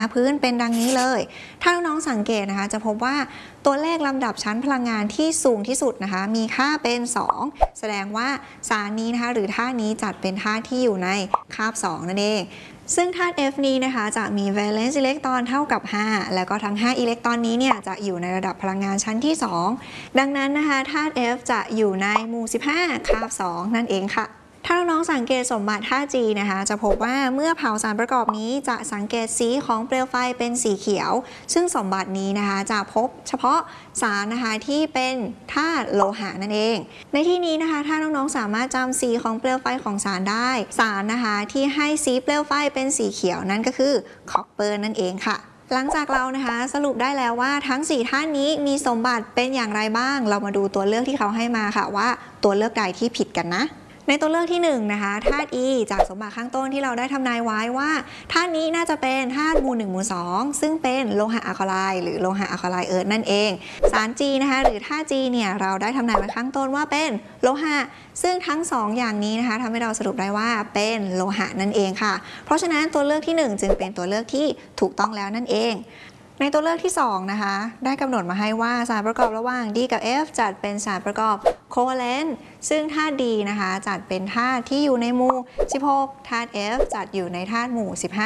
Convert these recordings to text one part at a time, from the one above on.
พื้นเป็นดังนี้เลยถ้าน้องๆสังเกตนะคะจะพบว่าตัวเลขลำดับชั้นพลังงานที่สูงที่สุดนะคะมีค่าเป็น2แสดงว่าสารนี้นะคะหรือธาตุนี้จัดเป็นธาตุที่อยู่ในคาบ2นั่นเองซึ่งธาตุ F นี้นะคะจะมี valence อิเล็กตรอนเท่ากับ5แล้วก็ทั้ง5อิเล็กตรอนนี้เนี่ยจะอยู่ในระดับพลังงานชั้นที่2ดังนั้นนะคะธาตุ F จะอยู่ในหมู่15คาบ2นั่นเองค่ะถ้าน้องๆสังเกตสมบัติธาตุ G นะคะจะพบว่าเมื่อเผาสารประกอบนี้จะสังเกตสีของเปลวไฟเป็นสีเขียวซึ่งสมบัตินี้นะคะจะพบเฉพาะสารนะคะที่เป็นธาตุโลหะนั่นเองในที่นี้นะคะถ้าน้องๆสามารถจำสีของเปลวไฟของสารได้สารนะคะที่ให้สีเปลวไฟเป็นสีเขียวนั่นก็คือคอปเปอร์นั่นเองค่ะหลังจากเรานะคะสรุปได้แล้วว่าทั้ง4ท่านนี้มีสมบัติเป็นอย่างไรบ้างเรามาดูตัวเลือกที่เขาให้มาค่ะว่าตัวเลือกใดที่ผิดกันนะในตัวเลือกที่1นะคะธาตุ E จากสมบัติข้างต้นที่เราได้ทำนายไว้ว่าธาตุนี้น่าจะเป็นธาตุหมู่1หมู่2ซึ่งเป็นโลหะอะคาไลน์หรือโลหะอะคาไลน์เอิร์ธนั่นเองสาร G นะคะหรือธาตุ G เนี่ยเราได้ทำนายไว้ข้างต้นว่าเป็นโลหะซึ่งทั้ง2อย่างนี้นะคะทำให้เราสรุปได้ว่าเป็นโลหะนั่นเองค่ะเพราะฉะนั้นตัวเลือกที่1จึงเป็นตัวเลือกที่ถูกต้องแล้วนั่นเองในตัวเลือกที่2นะคะได้กำหนดมาให้ว่าสารประกอบระหว่าง D กับ F จัดเป็นสารประกอบโคเวเลนต์ซึ่งธาตุ D นะคะจัดเป็นธาตุที่อยู่ในหมู่16ธาตุ F จัดอยู่ในธาตุหมู่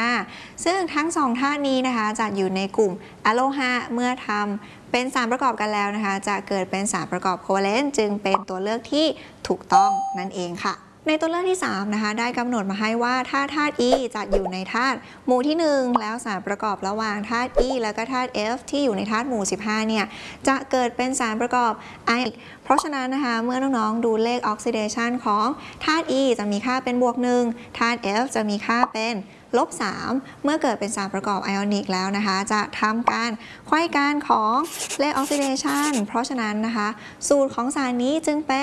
15ซึ่งทั้ง2ธาตุนี้นะคะจัดอยู่ในกลุ่มอะโลหะเมื่อทำเป็นสารประกอบกันแล้วนะคะจะเกิดเป็นสารประกอบโคเวเลนต์จึงเป็นตัวเลือกที่ถูกต้องนั่นเองค่ะในตัวเลือกที่3นะคะได้กำหนดมาให้ว่าถ้าธาตุ E จัดอยู่ในธาตุหมู่ที่1แล้วสารประกอบระหว่างธาตุ E แล้วก็ธาตุ F ที่อยู่ในธาตุหมู่15เนี่ยจะเกิดเป็นสารประกอบไอเพราะฉะนั้นนะคะเมื่อน้องๆดูเลขออกซิเดชันของธาตุ E จะมีค่าเป็นบวก1ธาตุ F จะมีค่าเป็นลบ3เมื่อเกิดเป็นสารประกอบไอออนิกแล้วนะคะจะทำการไขว้กันของเลขออกซิเดชันเพราะฉะนั้นนะคะสูตรของสารนี้จึงเป็น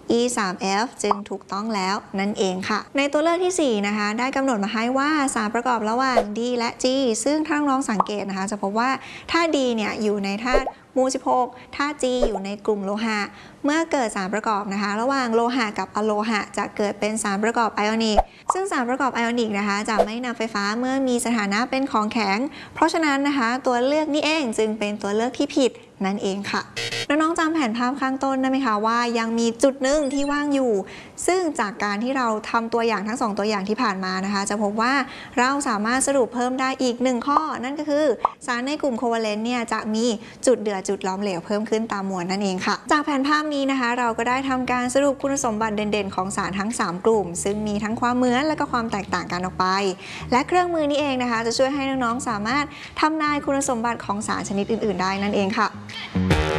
E3F จึงถูกต้องแล้วนั่นเองค่ะในตัวเลือกที่4นะคะได้กำหนดมาให้ว่าสารประกอบระหว่าง D และ G ซึ่งถ้าน้องสังเกตนะคะจะพบว่าธาตุ D เนี่ยอยู่ในธาตุหมู่16ธาตุ G อยู่ในกลุ่มโลหะเมื่อเกิดสารประกอบนะคะระหว่างโลหะกับอะโลหะจะเกิดเป็นสารประกอบไอออนิกซึ่งสารประกอบไอออนิกนะคะจะไม่นำไฟฟ้าเมื่อมีสถานะเป็นของแข็งเพราะฉะนั้นนะคะตัวเลือกนี้เองจึงเป็นตัวเลือกที่ผิดนั่นเองค่ะน้องๆจำแผนภาพข้างต้นได้ไหมคะว่ายังมีจุดหนึ่งที่ว่างอยู่ซึ่งจากการที่เราทำตัวอย่างทั้ง2ตัวอย่างที่ผ่านมานะคะจะพบว่าเราสามารถสรุปเพิ่มได้อีก1ข้อนั่นก็คือสารในกลุ่มโควาเลนต์เนี่ยจะมีจุดเดือดจุดล้อมเหลวเพิ่มขึ้นตามมวลนั่นเองค่ะจากแผนภาพนี้นะคะเราก็ได้ทำการสรุปคุณสมบัติเด่นๆของสารทั้ง3กลุ่มซึ่งมีทั้งความเหมือนและก็ความแตกต่างกันออกไปและเครื่องมือนี้เองนะคะจะช่วยให้น้องๆสามารถทำนายคุณสมบัติของสารชนิดอื่นๆได้นั่นเองค่ะ